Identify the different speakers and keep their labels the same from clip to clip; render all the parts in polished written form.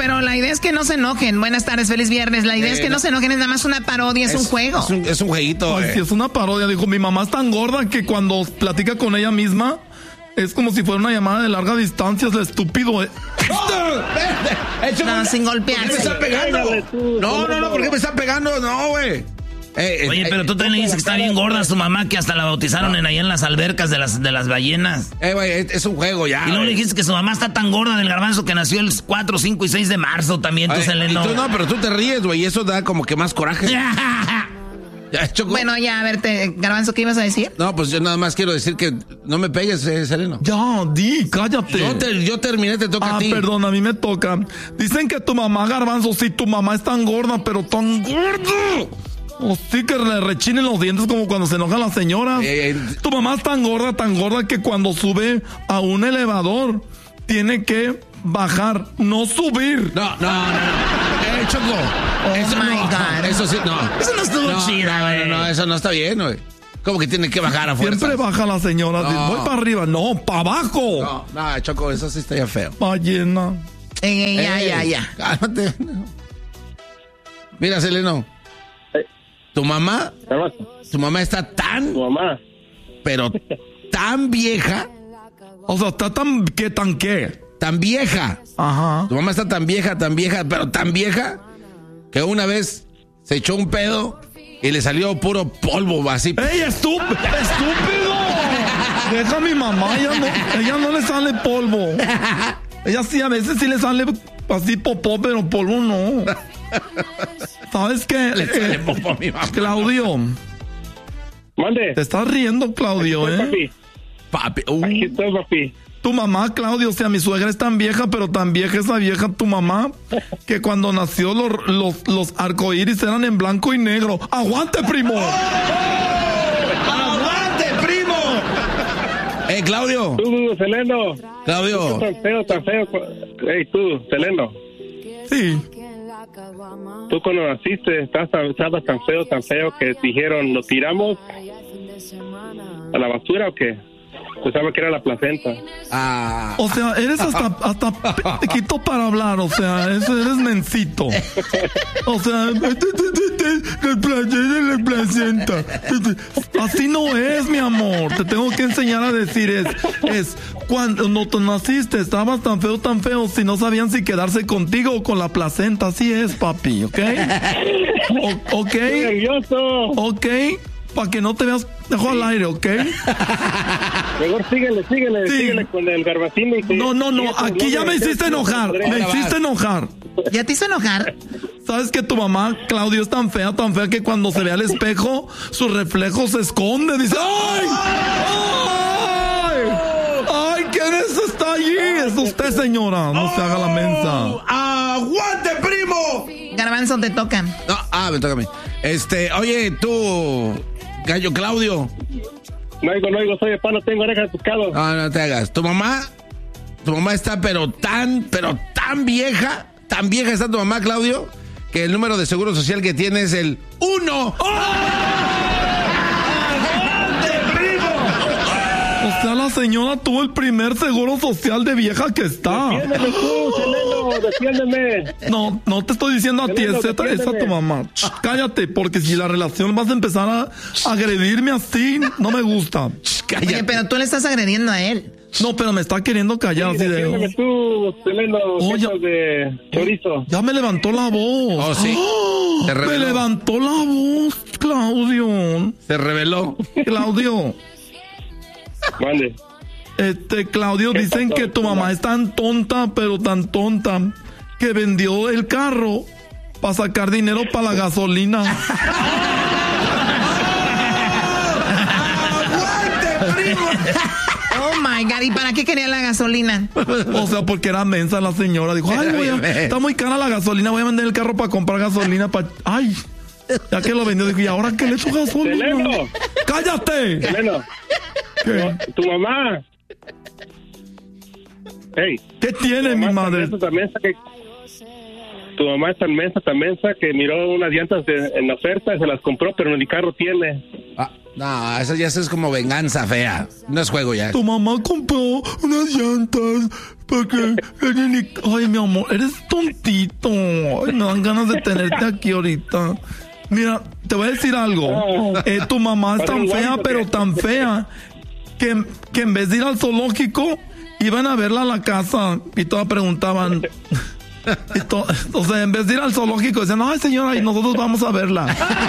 Speaker 1: pero la idea es que no se enojen. Buenas tardes, feliz viernes. La idea es que no se enojen, es nada más una parodia, es un juego.
Speaker 2: Es un jueguito.
Speaker 3: Ay, sí, es una parodia. Dijo, mi mamá es tan gorda que cuando platica con ella misma es como si fuera una llamada de larga distancia. Es el estúpido.
Speaker 1: No, sin golpearse.
Speaker 2: ¿Por qué me está pegando? No, ¿por qué me está pegando? No, güey.
Speaker 4: Oye, pero tú también le dices que está bien gorda su mamá, que hasta la bautizaron allá en las albercas de las ballenas.
Speaker 2: Güey, es un juego ya.
Speaker 4: Y luego le dijiste que su mamá está tan gorda del garbanzo que nació el 4, 5 y 6 de marzo también, tú, Seleno.
Speaker 2: No, pero tú te ríes, güey, y eso da como que más coraje.
Speaker 1: Ya, bueno, ya, a ver, Garbanzo, ¿qué ibas a decir?
Speaker 2: No, pues yo nada más quiero decir que no me pegues, Seleno.
Speaker 3: Ya, cállate.
Speaker 2: Yo terminé, te toca a ti.
Speaker 3: Perdón, a mí me toca. Dicen que tu mamá, Garbanzo, sí, tu mamá es tan gorda, pero tan gorda. O sí que le rechinen los dientes como cuando se enojan las señoras. Tu mamá es tan gorda que cuando sube a un elevador tiene que bajar, no subir.
Speaker 2: No. Choco.
Speaker 1: God.
Speaker 2: Eso sí, no.
Speaker 4: Eso no estuvo chida, güey.
Speaker 2: No, eso no está bien, güey. ¿Cómo que tiene que bajar a fuerza?
Speaker 3: Siempre baja la señora.
Speaker 2: No.
Speaker 3: Voy para arriba. No, para abajo.
Speaker 2: No, Choco, eso sí está ya feo.
Speaker 3: Ballena.
Speaker 1: Ya.
Speaker 2: Cálmate. Mira, Seleno. Tu mamá está tan...
Speaker 5: Tu mamá.
Speaker 2: Pero tan vieja.
Speaker 3: O sea, está tan qué.
Speaker 2: Tan vieja.
Speaker 3: Ajá.
Speaker 2: Tu mamá está tan vieja, pero tan vieja, que una vez se echó un pedo y le salió puro polvo así.
Speaker 3: ¡Ey, estúpido! Deja a mi mamá, ella no le sale polvo. Ella sí, a veces sí le sale así popó, pero polvo no. ¿Sabes qué?
Speaker 2: Le sale popó a mi mamá.
Speaker 3: Claudio.
Speaker 5: Mande.
Speaker 3: Te estás riendo, Claudio,
Speaker 5: Papi.
Speaker 2: Papi.
Speaker 5: Aquí estoy, papi.
Speaker 3: Tu mamá, Claudio, o sea, mi suegra es tan vieja, pero tan vieja esa vieja, tu mamá, que cuando nació los arcoíris eran en blanco y negro. ¡Aguante, primo!
Speaker 2: ¡Aguante, primo! Claudio.
Speaker 5: Tú, Seleno.
Speaker 2: Claudio.
Speaker 5: Tan feo. Ey, tú, Seleno.
Speaker 3: Sí.
Speaker 5: Tú cuando naciste estabas tan feo que dijeron, ¿lo tiramos a la basura o qué? Pensaba que era la placenta.
Speaker 3: O sea, eres hasta pequito para hablar, o sea, eres mencito. O sea, la placenta. Así no es, mi amor. Te tengo que enseñar a decir es cuando tú naciste estabas tan feo, si no sabían si quedarse contigo o con la placenta. Así es, papi, ¿ok? ¿Ok?
Speaker 5: Estoy nervioso.
Speaker 3: ¿Ok? Para que no te veas mejor al aire, ¿ok?
Speaker 5: Mejor síguele con el garbacín.
Speaker 3: No, aquí ya me hiciste enojar.
Speaker 1: ¿Ya te hizo enojar?
Speaker 3: ¿Sabes que tu mamá, Claudio, es tan fea que cuando se ve al espejo, su reflejo se esconde? Dice, ¡ay! ¿Quién está allí? Es usted, señora. No se haga la mensa.
Speaker 2: ¡Aguante, primo!
Speaker 1: Garbanzo, te toca.
Speaker 2: No, me toca a mí. Oye, tú... Gallo Claudio.
Speaker 5: No oigo, soy de pan, no tengo orejas de pescado.
Speaker 2: No te hagas. Tu mamá está pero tan vieja está tu mamá, Claudio, que el número de seguro social que tiene es el 1.
Speaker 3: O sea, la señora tuvo el primer seguro social de vieja que está.
Speaker 5: Defiéndeme tú, Seleno, defiéndeme.
Speaker 3: No te estoy diciendo a ti,
Speaker 5: Seleno,
Speaker 3: es a tu mamá. Cállate, porque si la relación vas a empezar a agredirme así, no me gusta.
Speaker 2: Cállate.
Speaker 1: Oye, pero tú le estás agrediendo a él.
Speaker 3: No, pero me está queriendo callar así de...
Speaker 5: Defiéndeme tú, Seleno, de chorizo.
Speaker 3: Ya me levantó la voz.
Speaker 2: Oh, sí. Se reveló.
Speaker 3: Me levantó la voz, Claudio.
Speaker 2: Se reveló.
Speaker 3: Claudio.
Speaker 5: Mande.
Speaker 3: Claudio, dicen que tu mamá es tan tonta, pero tan tonta, que vendió el carro para sacar dinero para la gasolina.
Speaker 2: ¡Aguante, primo!
Speaker 1: Oh my God, ¿y para qué quería la gasolina?
Speaker 3: O sea, porque era mensa la señora. Dijo, está muy cara la gasolina, voy a vender el carro para comprar gasolina para... ¡Ay! Ya que lo vendió, dijo, ¿y ahora qué le echo gasolina?
Speaker 5: Seleno.
Speaker 3: ¡Cállate!
Speaker 5: Seleno.
Speaker 3: ¿Qué?
Speaker 5: Tu mamá. Hey.
Speaker 3: ¿Qué tiene mi madre?
Speaker 5: Tu mamá es tan mensa que miró unas llantas en la oferta y se las compró, pero ni carro tiene.
Speaker 2: No, eso ya es como venganza fea. No es juego ya.
Speaker 3: Tu mamá compró unas llantas porque... Ay, mi amor, eres tontito. Ay, me dan ganas de tenerte aquí ahorita. Mira, te voy a decir algo. Tu mamá es tan fea, pero tan fea, que en vez de ir al zoológico, iban a verla a la casa y todas preguntaban... o sea, en vez de ir al zoológico, decían, ay, señora, y nosotros vamos a verla.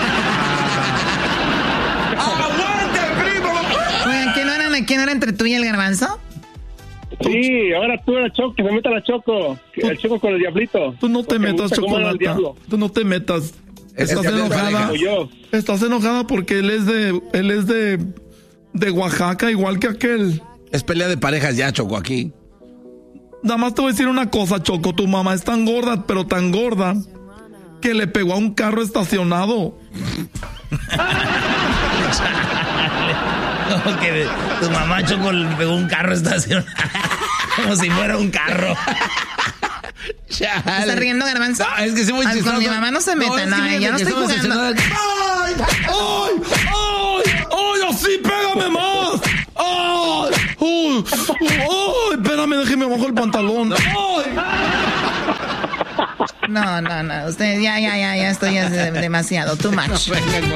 Speaker 2: ¡Aguante, primo!
Speaker 1: Oigan, ¿quién era entre tú y el Garbanzo?
Speaker 5: Sí, ahora tú eres Choco, que se meta la Choco. El Choco con el diablito.
Speaker 3: Tú no te metas, Chocolata. Tú no te metas. Estás enojada. Estás enojada porque él es de Oaxaca, igual que aquel.
Speaker 2: Es pelea de parejas ya, Choco, aquí.
Speaker 3: Nada más te voy a decir una cosa, Choco. Tu mamá es tan gorda, pero tan gorda, que le pegó a un carro estacionado.
Speaker 4: Como que tu mamá, Choco, le pegó un carro estacionado. Como si fuera un carro.
Speaker 1: ¿Estás riendo, Garbanzo?
Speaker 2: No, es que sí muy chistoso.
Speaker 1: Con mi mamá no se meta, ya no estoy jugando.
Speaker 3: ¡Ay! ¡Así, pégame más! ¡Ay! ¡Ay! Espérame, déjeme abajo el pantalón. ¡Ay!
Speaker 1: No. Usted, ya estoy demasiado. Too much.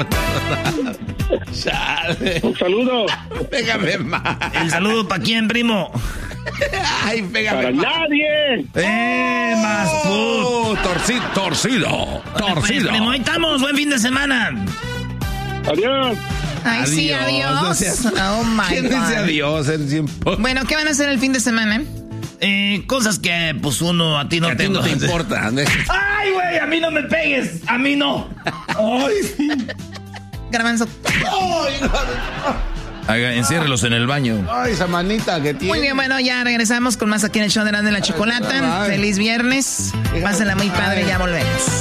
Speaker 5: Un saludo.
Speaker 2: Pégame más.
Speaker 4: ¿El saludo para quién, primo?
Speaker 2: Ay, pégame
Speaker 5: Para
Speaker 2: más.
Speaker 5: nadie.
Speaker 4: Más
Speaker 2: Torcido.
Speaker 4: Pues, primo, ahí estamos. Buen fin de semana.
Speaker 5: Adiós.
Speaker 1: Ay, sí, adiós.
Speaker 2: No seas...
Speaker 1: Oh, my
Speaker 2: ¿Quién
Speaker 1: God.
Speaker 2: dice adiós? El tiempo.
Speaker 1: Bueno, ¿qué van a hacer el fin de semana?
Speaker 4: Cosas que, pues, a ti no
Speaker 2: A ti no te importa.
Speaker 4: ¡Ay, güey! A mí no me pegues. A mí no. ¡Ay!
Speaker 1: Garbanzo.
Speaker 4: Enciérrelos en el baño.
Speaker 2: Ay, esa manita que tiene.
Speaker 1: Muy bien, bueno, ya regresamos con más aquí en el show de la Chocolata. Feliz viernes. Pásenla muy padre, ya volvemos.